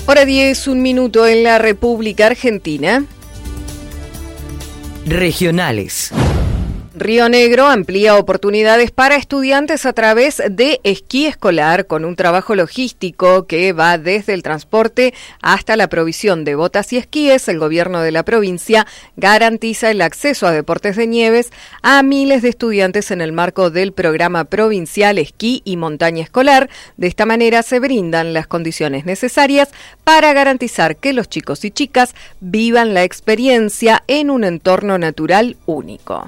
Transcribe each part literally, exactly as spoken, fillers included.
Hora diez, un minuto en la República Argentina. Regionales. Río Negro amplía oportunidades para estudiantes a través de esquí escolar con un trabajo logístico que va desde el transporte hasta la provisión de botas y esquíes. El gobierno de la provincia garantiza el acceso a deportes de nieves a miles de estudiantes en el marco del programa provincial Esquí y Montaña Escolar. De esta manera se brindan las condiciones necesarias para garantizar que los chicos y chicas vivan la experiencia en un entorno natural único.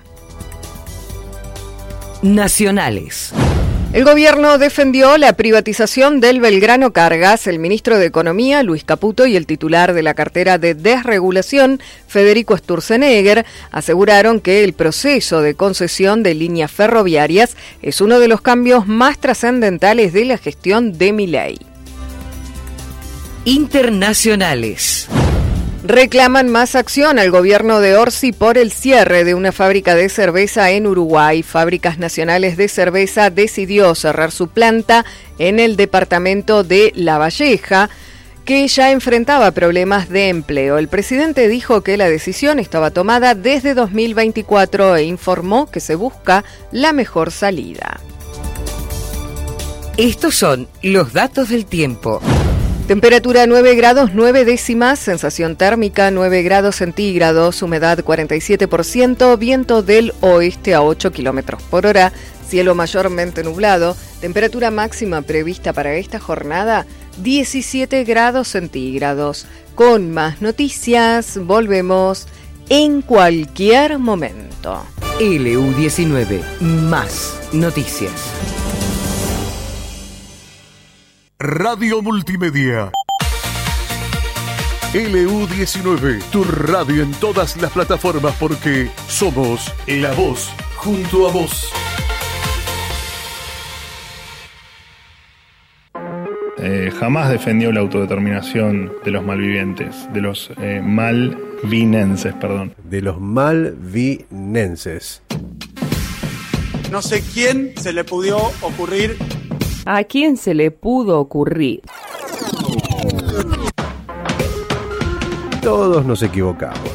Nacionales. El gobierno defendió la privatización del Belgrano Cargas. El ministro de Economía, Luis Caputo, y el titular de la cartera de desregulación, Federico Sturzenegger, aseguraron que el proceso de concesión de líneas ferroviarias es uno de los cambios más trascendentales de la gestión de Milei. Internacionales. Reclaman más acción al gobierno de Orsi por el cierre de una fábrica de cerveza en Uruguay. Fábricas Nacionales de Cerveza decidió cerrar su planta en el departamento de La Valleja, que ya enfrentaba problemas de empleo. El presidente dijo que la decisión estaba tomada desde dos mil veinticuatro e informó que se busca la mejor salida. Estos son los datos del tiempo. Temperatura nueve grados nueve décimas, sensación térmica nueve grados centígrados, humedad cuarenta y siete por ciento, viento del oeste a ocho kilómetros por hora, cielo mayormente nublado, temperatura máxima prevista para esta jornada diecisiete grados centígrados. Con más noticias, volvemos en cualquier momento. L U diecinueve, más noticias. Radio Multimedia. L U diecinueve, tu radio en todas las plataformas porque somos la voz junto a vos. Eh, jamás defendió la autodeterminación de los malvivientes, de los eh, malvinenses, perdón. De los malvinenses. No sé quién se le pudo ocurrir. ¿A quién se le pudo ocurrir? Todos nos equivocamos.